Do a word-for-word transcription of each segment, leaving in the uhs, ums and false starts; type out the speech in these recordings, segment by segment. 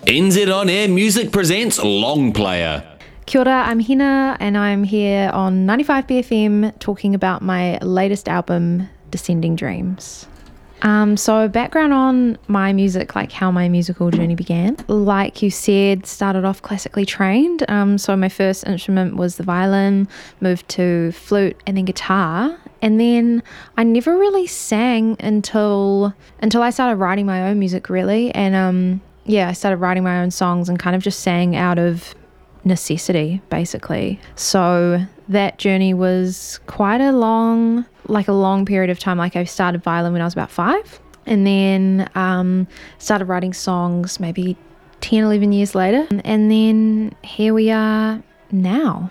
N Z On Air Music presents Long Player. Kia ora, I'm Hina and I'm here on ninety-five B F M talking about my latest album, Descending Dreams. Um, so background on my music, like how my musical journey began. Like you said, started off classically trained. Um, so my first instrument was the violin, moved to flute and then guitar. And then I never really sang until until I started writing my own music, really. And um, yeah, I started writing my own songs and kind of just sang out of necessity, basically. So that journey was quite a long, like a long period of time. Like I started violin when I was about five, and then um, started writing songs maybe ten, eleven years later. And then here we are now.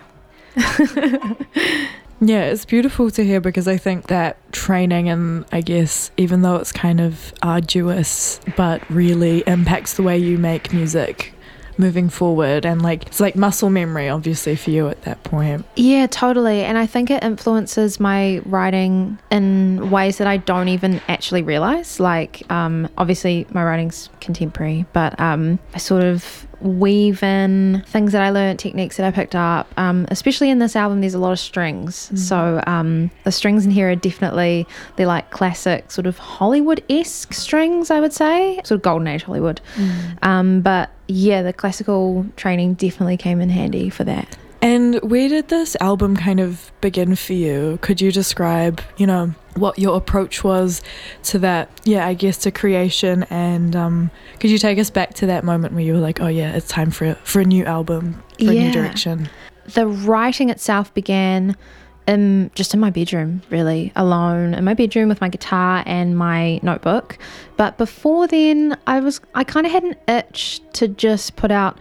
Yeah, it's beautiful to hear because I think that training, and I guess even though it's kind of arduous, but really impacts the way you make music moving forward, and like it's like muscle memory obviously for you at that point. Yeah, totally. And I think it influences my writing in ways that I don't even actually realize. Like um obviously my writing's contemporary, but um I sort of weave in things that I learned, techniques that I picked up, um especially in this album. There's a lot of strings. Mm. So um the strings in here are definitely, they're like classic sort of Hollywood-esque strings, I would say, sort of golden age Hollywood. Mm. um but yeah, the classical training definitely came in handy for that. And where did this album kind of begin for you? Could you describe, you know, what your approach was to that, yeah, I guess to creation, and um, could you take us back to that moment where you were like, oh yeah, it's time for, for a new album, for yeah. a new direction? The writing itself began in, just in my bedroom, really, alone in my bedroom with my guitar and my notebook. But before then, I was I kind of had an itch to just put out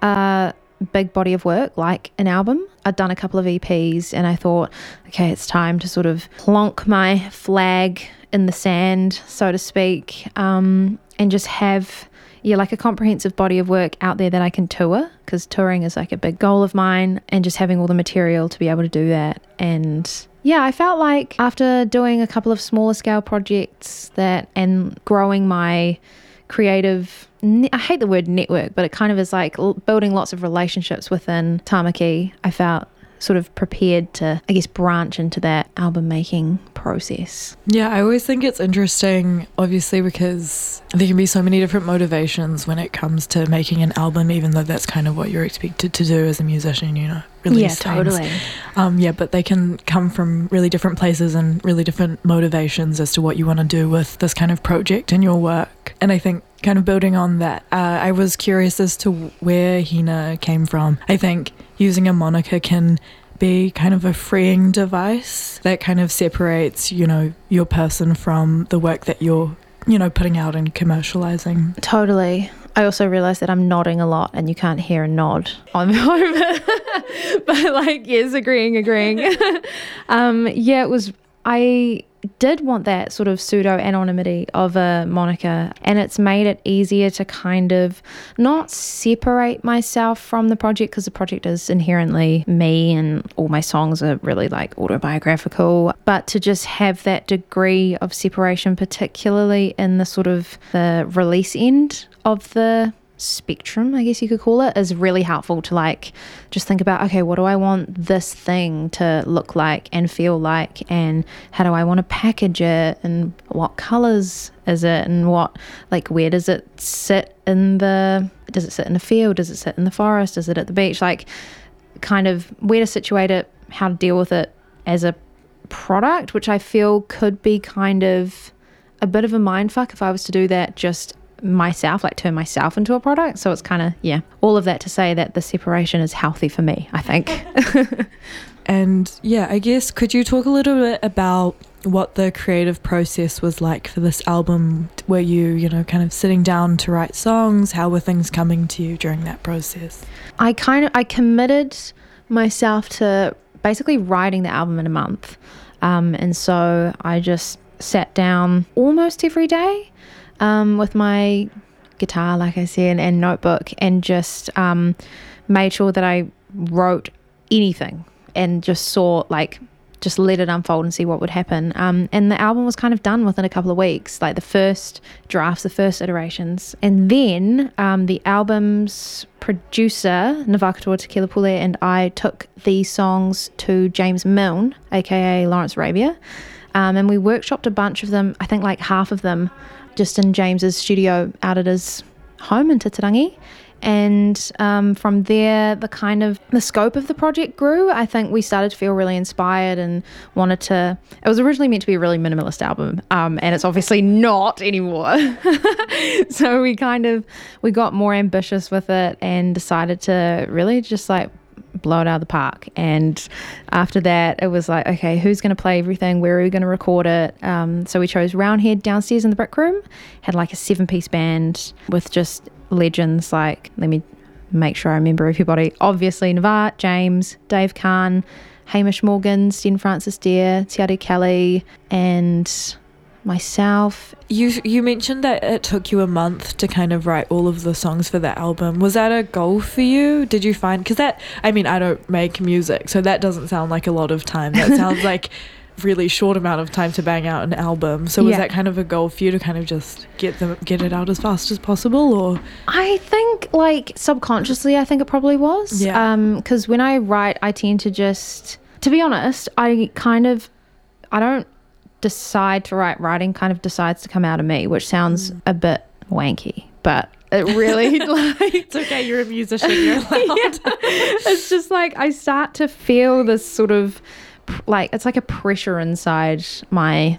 a big body of work, like an album. I'd done a couple of E Ps and I thought, okay, it's time to sort of plonk my flag in the sand, so to speak, um, and just have yeah, like a comprehensive body of work out there that I can tour, because touring is like a big goal of mine, and just having all the material to be able to do that. And yeah, I felt like after doing a couple of smaller scale projects that and growing my creative, I hate the word network, but it kind of is like building lots of relationships within Tamaki, I felt sort of prepared to, I guess, branch into that album making process. Yeah, I always think it's interesting, obviously, because there can be so many different motivations when it comes to making an album, even though that's kind of what you're expected to do as a musician, you know, release yeah, things. Totally. Um, yeah, but they can come from really different places and really different motivations as to what you want to do with this kind of project in your work. And I think kind of building on that, uh, I was curious as to where Hina came from. I think using a moniker can be kind of a freeing device that kind of separates, you know, your person from the work that you're, you know, putting out and commercializing. Totally. I also realised that I'm nodding a lot and you can't hear a nod on home. But like, yes, agreeing, agreeing. um, yeah, it was, I did want that sort of pseudo anonymity of a moniker, and it's made it easier to kind of not separate myself from the project, because the project is inherently me and all my songs are really like autobiographical, but to just have that degree of separation, particularly in the sort of the release end of the spectrum, I guess you could call it, is really helpful to like just think about, okay, what do I want this thing to look like and feel like, and how do I want to package it, and what colors is it, and what, like, where does it sit in the, does it sit in the field, does it sit in the forest, is it at the beach, like kind of where to situate it, how to deal with it as a product, which I feel could be kind of a bit of a mindfuck if I was to do that just myself, like turn myself into a product. So it's kind of, yeah, all of that to say that the separation is healthy for me, I think. And yeah, I guess could you talk a little bit about what the creative process was like for this album? Were you, you know, kind of sitting down to write songs? How were things coming to you during that process? I kind of, I committed myself to basically writing the album in a month. Um, and so I just sat down almost every day Um, with my guitar, like I said, and notebook, and just um, made sure that I wrote anything and just saw like just let it unfold and see what would happen. Um, and the album was kind of done within a couple of weeks, like the first drafts, the first iterations. And then um, the album's producer, Navakatua Tequila Pule, and I took these songs to James Milne, aka Lawrence Arabia, um, and we workshopped a bunch of them, I think like half of them, just in James's studio out at his home in Titirangi. And um, from there, the kind of the scope of the project grew. I think we started to feel really inspired and wanted to. It was originally meant to be a really minimalist album, um, and it's obviously not anymore. So we kind of we got more ambitious with it and decided to really just like blow it out of the park. And after that, it was like, okay, who's going to play everything? Where are we going to record it? Um, so we chose Roundhead downstairs in the Brick Room. Had like a seven-piece band with just legends like, let me make sure I remember everybody. Obviously, Navat, James, Dave Kahn, Hamish Morgan, Sten Francis Dare, Tiare Kelly, and myself. You you mentioned that it took you a month to kind of write all of the songs for the album. Was that a goal for you? Did you find, because that, I mean, I don't make music, so that doesn't sound like a lot of time. That sounds like really short amount of time to bang out an album. So was Yeah. that kind of a goal for you to kind of just get them get it out as fast as possible, or? I think like subconsciously I think it probably was. Yeah. Um, because when I write I tend to just, to be honest, I kind of I don't decide to write. Writing kind of decides to come out of me, which sounds Mm. a bit wanky, but it really like It's okay, you're a musician, you're allowed. yeah. It's just like I start to feel this sort of like, it's like a pressure inside my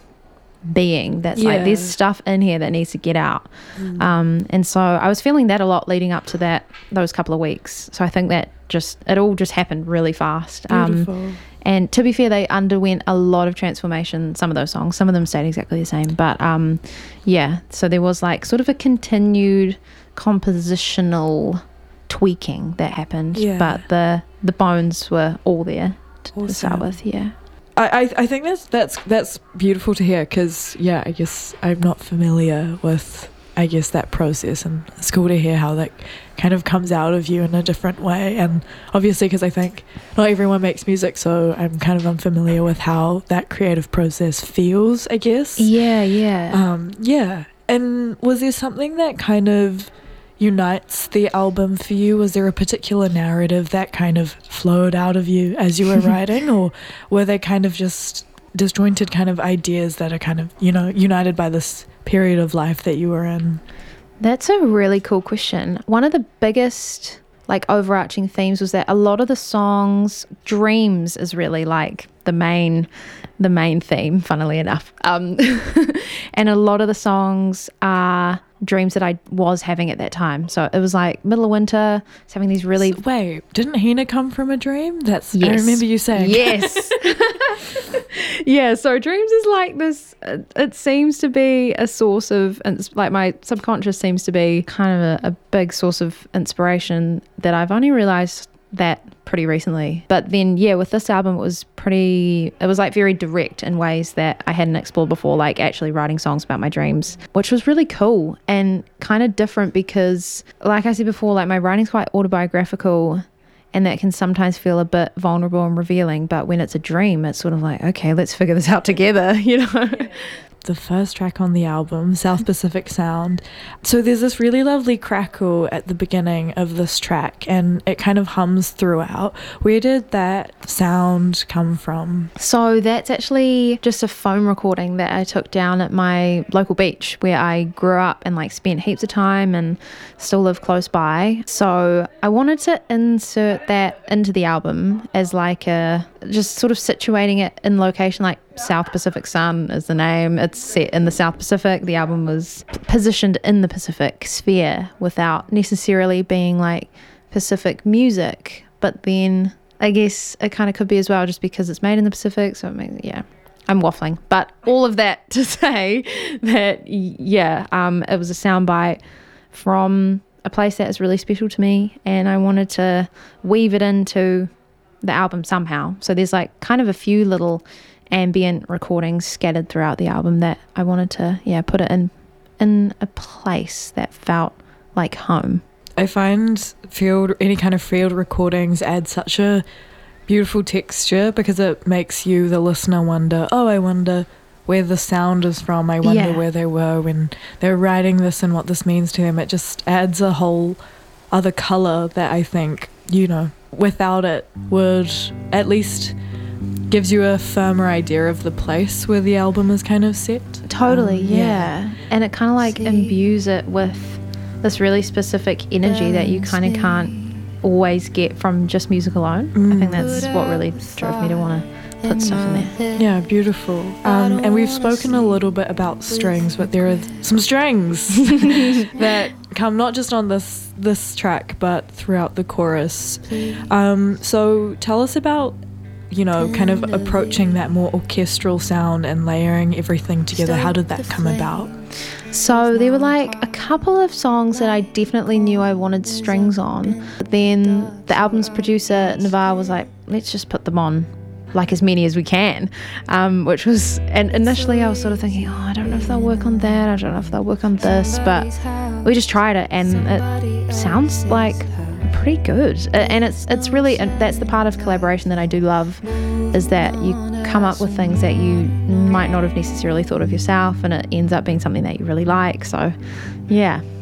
being that's Yeah. like there's stuff in here that needs to get out. Mm. Um, and so I was feeling that a lot leading up to that those couple of weeks. So I think that just it all just happened really fast. Um, Beautiful. and to be fair, they underwent a lot of transformation. Some of those songs, some of them stayed exactly the same. But um, yeah, so there was like sort of a continued compositional tweaking that happened. Yeah. But the the bones were all there to, to start Awesome. with. Yeah. I, I I think that's that's that's beautiful to hear, because yeah, I guess I'm not familiar with I guess that process, and it's cool to hear how that kind of comes out of you in a different way. And obviously, because I think not everyone makes music, so I'm kind of unfamiliar with how that creative process feels, I guess. Yeah. Yeah. Um, yeah. And was there something that kind of unites the album for you? Was there a particular narrative that kind of flowed out of you as you were writing, or were they kind of just disjointed kind of ideas that are kind of, you know, united by this period of life that you were in? That's a really cool question. One of the biggest like overarching themes was that a lot of the songs, dreams is really like the main the main theme, funnily enough. Um, and a lot of the songs are dreams that I was having at that time. So it was like middle of winter, it's having these really So, wait, didn't Hina come from a dream? That's I Yes. remember you saying. Yes. Yeah, so dreams is like this, it, it seems to be a source of, it's like my subconscious seems to be kind of a, a big source of inspiration that I've only realized that pretty recently. But then, yeah, with this album, it was pretty, it was like very direct in ways that I hadn't explored before, like actually writing songs about my dreams, which was really cool and kind of different because, like I said before, like my writing's quite autobiographical. And that can sometimes feel a bit vulnerable and revealing. But when it's a dream, it's sort of like, okay, let's figure this out together, you know? The first track on the album, South Pacific Sound. So there's this really lovely crackle at the beginning of this track, and it kind of hums throughout. Where did that sound come from? So that's actually just a phone recording that I took down at my local beach where I grew up and like spent heaps of time and still live close by. So I wanted to insert that into the album as like a, just sort of situating it in location, like South Pacific Sun is the name. It's set in the South Pacific. The album was p- positioned in the Pacific sphere without necessarily being like Pacific music. But then I guess it kind of could be as well just because it's made in the Pacific. So it makes, yeah, I'm waffling. But all of that to say that, yeah, um, it was a soundbite from a place that is really special to me. And I wanted to weave it into the album somehow. So there's like kind of a few little ambient recordings scattered throughout the album that I wanted to, yeah, put it in in a place that felt like home. I find field any kind of field recordings add such a beautiful texture because it makes you, the listener, wonder, oh, I wonder where the sound is from. I wonder Yeah. where they were when they were writing this and what this means to them. It just adds a whole other colour that I think, you know, without it would at least gives you a firmer idea of the place where the album is kind of set. Totally, Um, yeah. And it kind of like imbues it with this really specific energy that you kind of can't always get from just music alone. I think that's what really drove me to want to put stuff in there. Yeah, beautiful. Um, and we've spoken a little bit about strings, but there are some strings that come not just on this this track, but throughout the chorus. Um, so tell us about, you know, kind of approaching that more orchestral sound and layering everything together. How did that come about? So there were like a couple of songs that I definitely knew I wanted strings on. But then the album's producer, Navarre, was like, let's just put them on, like as many as we can, um, which was, and initially I was sort of thinking, oh, I don't know if they'll work on that, I don't know if they'll work on this, but we just tried it and it sounds like pretty good. Uh, And it's it's really, and that's the part of collaboration that I do love, is that you come up with things that you might not have necessarily thought of yourself, and it ends up being something that you really like. So yeah.